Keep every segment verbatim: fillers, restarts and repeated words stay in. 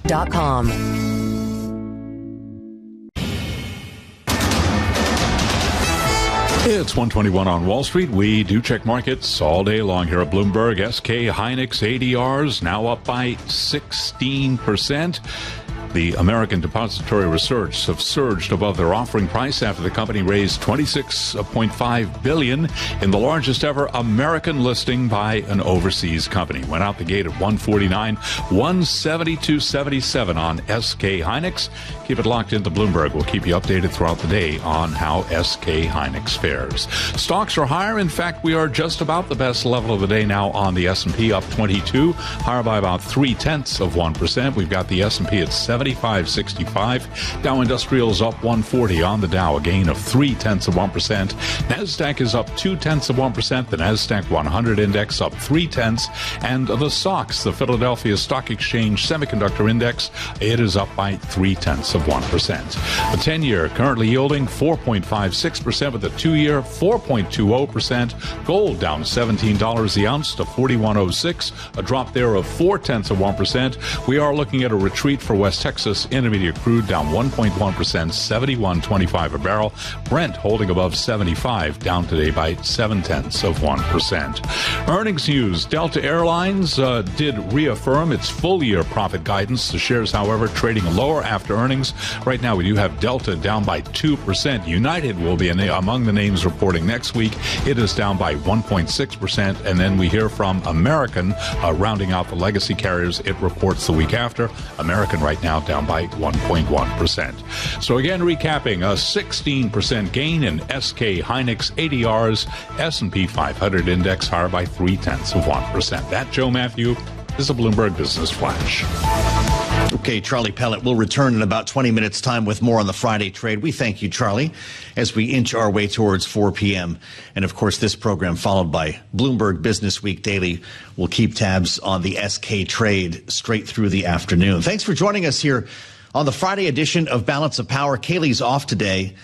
dot com. It's one twenty-one on Wall Street. We do check markets all day long here at Bloomberg. S K Hynix A D Rs now up by sixteen percent. The American Depository Research have surged above their offering price after the company raised twenty-six point five billion dollars in the largest ever American listing by an overseas company. Went out the gate at one forty-nine, one seventy-two seventy-seven on S K Hynix. Keep it locked into Bloomberg. We'll keep you updated throughout the day on how S K Hynix fares. Stocks are higher. In fact, we are just about the best level of the day now on the S and P, up twenty-two, higher by about three tenths of one percent. We've got the S and P at seventy-five sixty-five. Dow Industrials up one forty on the Dow, a gain of three tenths of one percent. NASDAQ is up two tenths of one percent. The NASDAQ one hundred index up three tenths. And the S O X, the Philadelphia Stock Exchange Semiconductor Index, it is up by three tenths of one percent. The ten-year currently yielding four point five six percent, with the two-year four point two zero percent. Gold down seventeen dollars the ounce to forty-one oh six, a drop there of four tenths of one percent. We are looking at a retreat for West Texas Intermediate crude, down one point one percent, seventy-one twenty-five a barrel. Brent holding above seventy-five, down today by seven tenths of one percent. Earnings news. Delta Airlines uh, did reaffirm its full-year profit guidance. The shares, however, trading lower after earnings. Right now, we do have Delta down by two percent. United will be among the names reporting next week. It is down by one point six percent. And then we hear from American, uh, rounding out the legacy carriers. It reports the week after. American right now down by one point one percent. So again, recapping, a sixteen percent gain in S K Hynix A D Rs. S and P five hundred index higher by three tenths of one percent. That, Joe Matthew, is a Bloomberg Business Flash. Okay, Charlie Pellet will return in about twenty minutes' time with more on the Friday trade. We thank you, Charlie, as we inch our way towards four p.m. And, of course, this program followed by Bloomberg Business Week Daily will keep tabs on the S K trade straight through the afternoon. Thanks for joining us here on the Friday edition of Balance of Power. Kaylee's off today,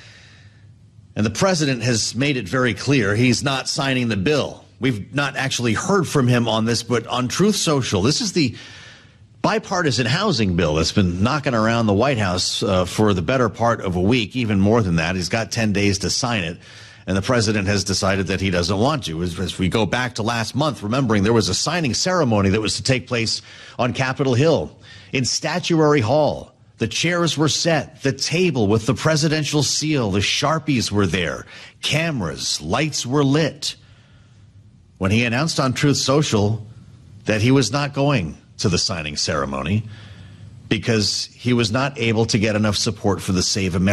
and the president has made it very clear he's not signing the bill. We've not actually heard from him on this, but on Truth Social, this is the bipartisan housing bill that's been knocking around the White House uh, for the better part of a week, even more than that. He's got ten days to sign it, and the president has decided that he doesn't want to. As, as we go back to last month, remembering there was a signing ceremony that was to take place on Capitol Hill, in Statuary Hall. The chairs were set, the table with the presidential seal, the Sharpies were there, cameras, lights were lit. When he announced on Truth Social that he was not going to the signing ceremony because he was not able to get enough support for the Save America